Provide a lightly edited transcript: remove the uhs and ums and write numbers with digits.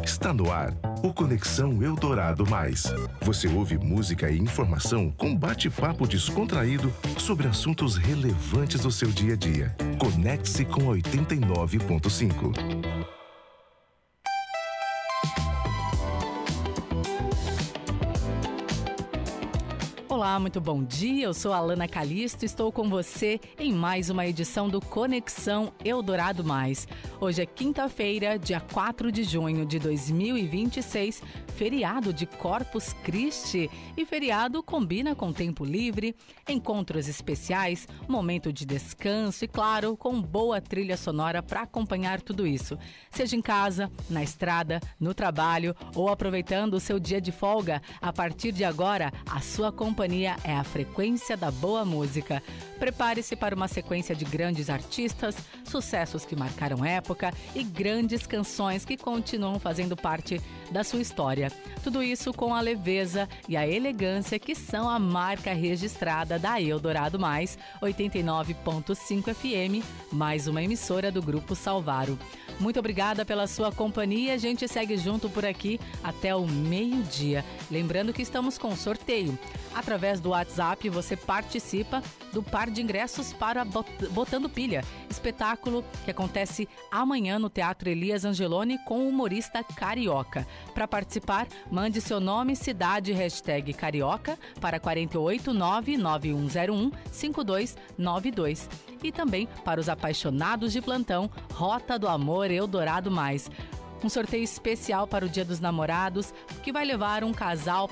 Está no ar o Conexão Eldorado Mais. Você ouve música e informação com bate-papo descontraído sobre assuntos relevantes do seu dia a dia. Conecte-se com 89.5. Olá, muito bom dia, eu sou a Alana Calisto, estou com você em mais uma edição do Conexão Eldorado Mais. Hoje é quinta-feira, dia 4 de junho de 2026, feriado de Corpus Christi. E feriado combina com tempo livre, encontros especiais, momento de descanso e, claro, com boa trilha sonora para acompanhar tudo isso. Seja em casa, na estrada, no trabalho ou aproveitando o seu dia de folga, a partir de agora, a sua companhia é a frequência da boa música. Prepare-se para uma sequência de grandes artistas, sucessos que marcaram época e grandes canções que continuam fazendo parte da sua história. Tudo isso com a leveza e a elegância que são a marca registrada da Eldorado Mais, 89.5 FM, mais uma emissora do Grupo Salvaro. Muito obrigada pela sua companhia, a gente segue junto por aqui até o meio-dia. Lembrando que estamos com sorteio. Através do WhatsApp você participa do par de ingressos para Botando Pilha, espetáculo que acontece amanhã no Teatro Elias Angeloni com o humorista Carioca. Para participar, mande seu nome, cidade, hashtag Carioca para 48991015292. E também para os apaixonados de plantão, Rota do Amor Eldorado Mais. Um sorteio especial para o Dia dos Namorados, que vai levar um casal